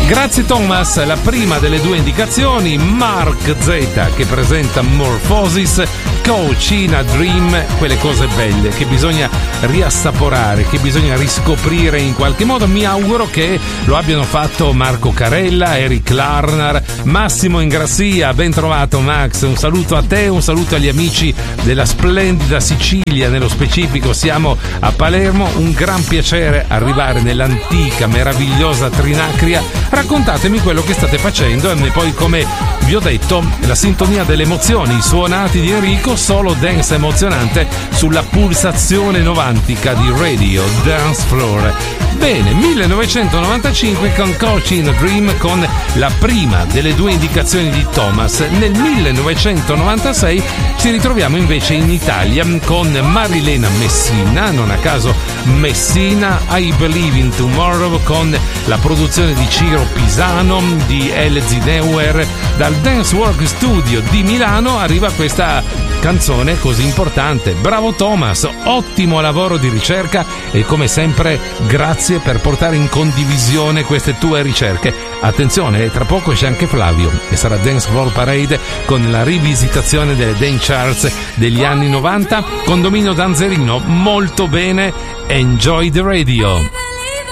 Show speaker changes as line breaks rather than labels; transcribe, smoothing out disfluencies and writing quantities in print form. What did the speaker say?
Grazie Thomas, la prima delle due indicazioni, Mark Z che presenta Morphosis, Coach in a Dream, quelle cose belle che bisogna riassaporare, che bisogna riscoprire in qualche modo. Mi auguro che lo abbiano fatto Marco Carella, Eric Larnar, Massimo Ingrassia. Ben trovato Max, un saluto a te, un saluto agli amici della splendida Sicilia, nello specifico siamo a Palermo, un gran piacere arrivare nell'antica meravigliosa Trinacria. Raccontatemi quello che state facendo e poi, come vi ho detto, la sintonia delle emozioni, i suonati di Enrico, solo dance emozionante sulla pulsazione novantica di Radio Dance Floor. Bene, 1995 con Coach in a Dream, con la prima delle due indicazioni di Thomas. Nel 1996 ci ritroviamo invece in Italia con Marilena Messina, non a caso Messina, I Believe in Tomorrow, con la produzione di Ciro Pisano, di Elzi Neuer. Dal Dance Work Studio di Milano arriva questa canzone così importante. Bravo Thomas, ottimo lavoro di ricerca e come sempre grazie per portare in condivisione queste tue ricerche. Attenzione, tra poco c'è anche Flavio e sarà Dance Floor Parade con la rivisitazione delle dance charts degli anni 90 con Domino Danzerino. Molto bene, enjoy the radio.